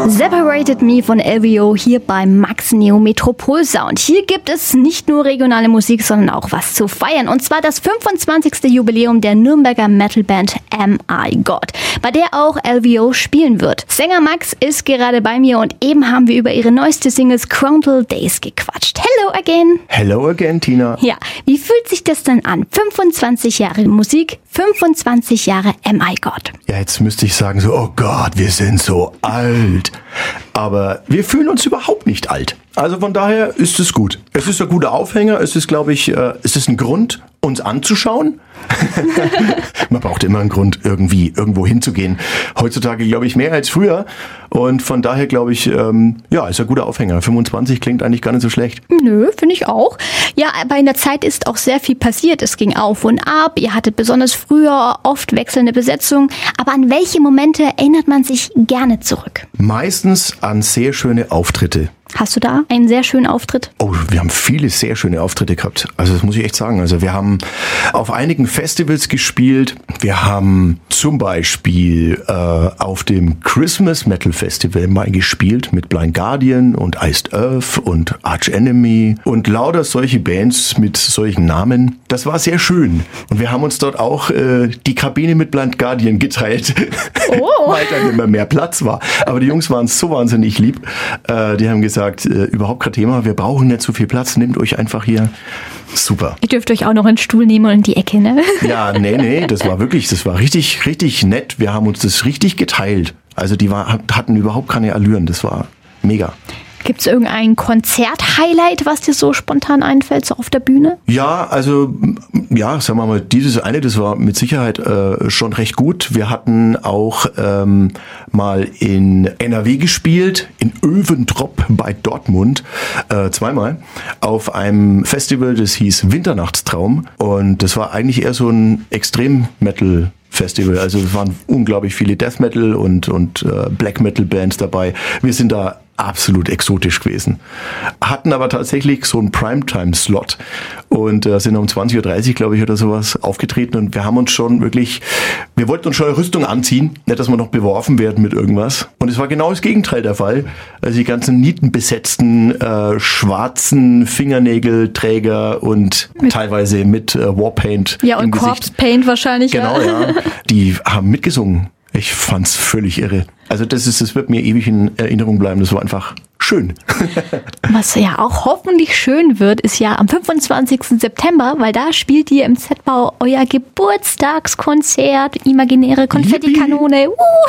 Separated Me von LVO hier beim Max Neo Metropol Sound. Hier gibt es nicht nur regionale Musik, sondern auch was zu feiern. Und zwar das 25. Jubiläum der Nürnberger Metalband Am I God, bei der auch LVO spielen wird. Sänger Max ist gerade bei mir und eben haben wir über ihre neueste Single Scrountal Days gequatscht. Hello again. Hello again, Tina. Ja, wie fühlt sich das denn an? 25 Jahre Musik, 25 Jahre Am I God. Ja, jetzt müsste ich sagen so, oh Gott, wir sind so alt. Aber wir fühlen uns überhaupt nicht alt. Also von daher ist es gut. Es ist ein guter Aufhänger. Es ist, glaube ich, es ist ein Grund, uns anzuschauen. Man braucht immer einen Grund, irgendwo hinzugehen. Heutzutage, glaube ich, mehr als früher. Und von daher, glaube ich, ist ein guter Aufhänger. 25 klingt eigentlich gar nicht so schlecht. Nö, finde ich auch. Ja, aber in der Zeit ist auch sehr viel passiert. Es ging auf und ab. Ihr hattet besonders früher oft wechselnde Besetzungen. Aber an welche Momente erinnert man sich gerne zurück? Meistens an sehr schöne Auftritte. Hast du da einen sehr schönen Auftritt? Oh, wir haben viele sehr schöne Auftritte gehabt. Also das muss ich echt sagen. Also wir haben auf einigen Festivals gespielt. Wir haben zum Beispiel auf dem Christmas Metal Festival mal gespielt mit Blind Guardian und Iced Earth und Arch Enemy und lauter solche Bands mit solchen Namen. Das war sehr schön. Und wir haben uns dort auch die Kabine mit Blind Guardian geteilt, weil dann immer mehr Platz war. Aber die Jungs waren so wahnsinnig lieb. Die haben gesagt, überhaupt kein Thema, wir brauchen nicht so viel Platz, nehmt euch einfach hier. Super. Ihr dürft euch auch noch einen Stuhl nehmen und in die Ecke, ne? Ja, nee, das war richtig, richtig nett. Wir haben uns das richtig geteilt. Also die hatten überhaupt keine Allüren, das war mega. Gibt es irgendein Konzert-Highlight, was dir so spontan einfällt, so auf der Bühne? Ja, also, sagen wir mal, dieses eine, das war mit Sicherheit schon recht gut. Wir hatten auch mal in NRW gespielt, in Öventrop bei Dortmund, zweimal, auf einem Festival, das hieß Winternachtstraum. Und das war eigentlich eher so ein Extrem-Metal Festival. Also es waren unglaublich viele Death Metal und Black Metal Bands dabei. Wir sind da absolut exotisch gewesen. Hatten aber tatsächlich so einen Primetime-Slot und sind um 20.30 Uhr, glaube ich, oder sowas aufgetreten und wir haben uns schon wirklich, wir wollten uns schon eine Rüstung anziehen, nicht, dass wir noch beworfen werden mit irgendwas. Und es war genau das Gegenteil der Fall. Also die ganzen nietenbesetzten, schwarzen Fingernägelträger und teilweise mit Warpaint ja, und Corpse Paint wahrscheinlich. Genau, ja. Die haben mitgesungen. Ich fand's völlig irre. Also das wird mir ewig in Erinnerung bleiben. Das war einfach schön. Was ja auch hoffentlich schön wird, ist ja am 25. September, weil da spielt ihr im Z-Bau euer Geburtstagskonzert, imaginäre Konfettikanone.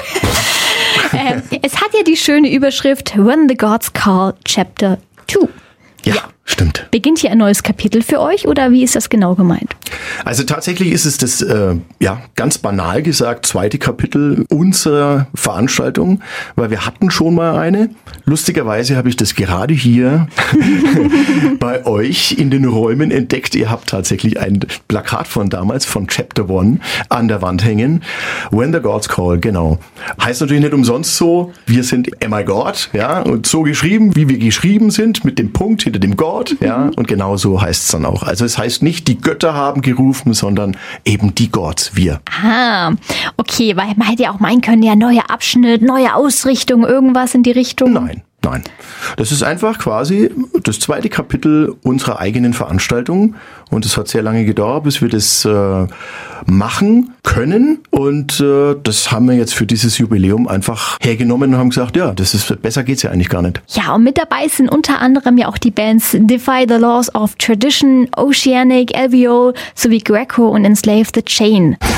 Es hat ja die schöne Überschrift When the Gods Call Chapter 2. Ja, stimmt. Beginnt hier ein neues Kapitel für euch oder wie ist das genau gemeint? Also tatsächlich ist es das, ganz banal gesagt, zweite Kapitel unserer Veranstaltung, weil wir hatten schon mal eine. Lustigerweise habe ich das gerade hier bei euch in den Räumen entdeckt. Ihr habt tatsächlich ein Plakat von damals, von Chapter 1, an der Wand hängen. When the Gods Call, genau. Heißt natürlich nicht umsonst so, wir sind Am I God, ja, und so geschrieben, wie wir geschrieben sind, mit dem Punkt hinter dem God, ja, und genau so heißt es dann auch. Also es heißt nicht, die Götter haben gerufen, sondern eben die Gods, wir. Ah, okay, weil man hätte ja auch meinen können, ja, neuer Abschnitt, neue Ausrichtung, irgendwas in die Richtung. Nein. Das ist einfach quasi das zweite Kapitel unserer eigenen Veranstaltung und es hat sehr lange gedauert, bis wir das machen können und das haben wir jetzt für dieses Jubiläum einfach hergenommen und haben gesagt, ja, besser geht's ja eigentlich gar nicht. Ja, und mit dabei sind unter anderem ja auch die Bands Defy the Laws of Tradition, Oceanic, LVO sowie Greco und Enslave the Chain.